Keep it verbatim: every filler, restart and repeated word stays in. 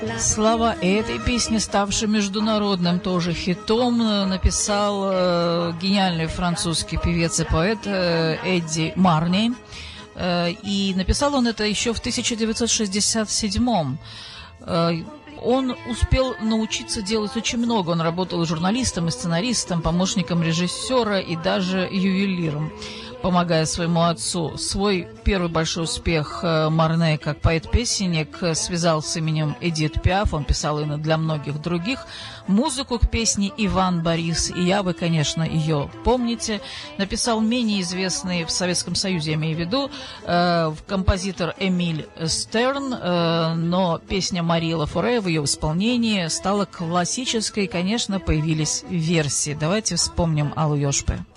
Слова этой песни, ставшей международным тоже хитом, написал э, гениальный французский певец и поэт э, Эдди Марни. Э, и написал он это еще в тысяча девятьсот шестьдесят седьмом. Э, Он успел научиться делать очень много. Он работал журналистом, и сценаристом, помощником режиссера и даже ювелиром, помогая своему отцу. Свой первый большой успех Марне как поэт-песенник связал с именем Эдит Пиаф. Он писал и для многих других. Музыку к песне Иван Борис, и я, вы, конечно, ее помните. Написал менее известный в Советском Союзе, я имею в виду, э, композитор Эмиль Стерн, э, но песня Марии Лафоре в ее исполнении стала классической. Конечно, появились версии. Давайте вспомним Аллу Йошпе.